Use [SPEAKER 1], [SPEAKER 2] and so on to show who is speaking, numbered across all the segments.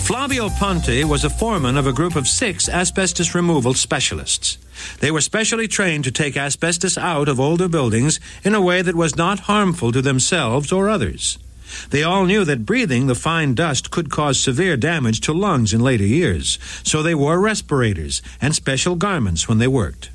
[SPEAKER 1] Flavio Ponte was a foreman of a group of 6 asbestos removal specialists. They were specially trained to take asbestos out of older buildings in a way that was not harmful to themselves or others. They all knew that breathing the fine dust could cause severe damage to lungs in later years, so they wore respirators and special garments when they worked.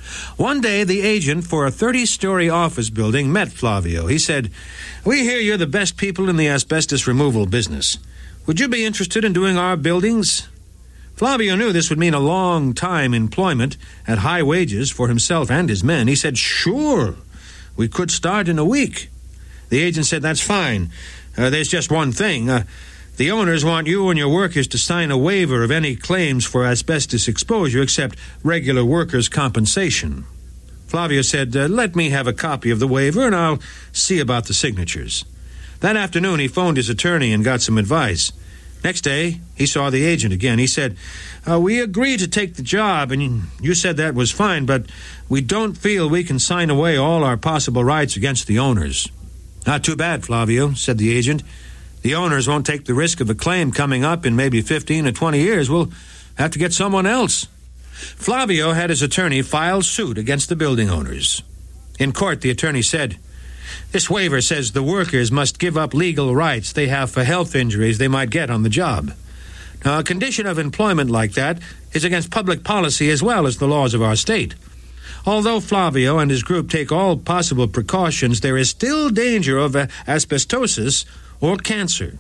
[SPEAKER 1] One day, the agent for a 30-story office building met Flavio. He said, "We hear you're the best people in the asbestos removal business. Would you be interested in doing our buildings?" Flavio knew this would mean a long time employment at high wages for himself and his men. He said, "Sure, we could start in a week." The agent said, "That's fine. There's just one thing. The owners want you and your workers to sign a waiver of any claims for asbestos exposure except regular workers' compensation." Flavio said, "Let me have a copy of the waiver and I'll see about the signatures." That afternoon, he phoned his attorney and got some advice. Next day, he saw the agent again. He said, "We agreed to take the job, and you said that was fine, but we don't feel we can sign away all our possible rights against the owners." "Not too bad, Flavio," said the agent. "The owners won't take the risk of a claim coming up in maybe 15 or 20 years. We'll have to get someone else." Flavio had his attorney file suit against the building owners. In court, the attorney said, "This waiver says the workers must give up legal rights they have for health injuries they might get on the job. Now, a condition of employment like that is against public policy as well as the laws of our state. Although Flavio and his group take all possible precautions, there is still danger of asbestosis or cancer."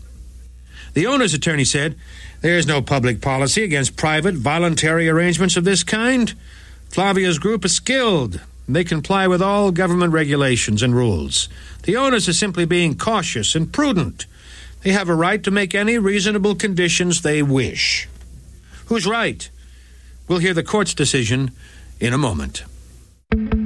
[SPEAKER 1] The owner's attorney said, "There is no public policy against private, voluntary arrangements of this kind. Flavio's group is skilled. They comply with all government regulations and rules. The owners are simply being cautious and prudent. They have a right to make any reasonable conditions they wish." Who's right? We'll hear the court's decision in a moment.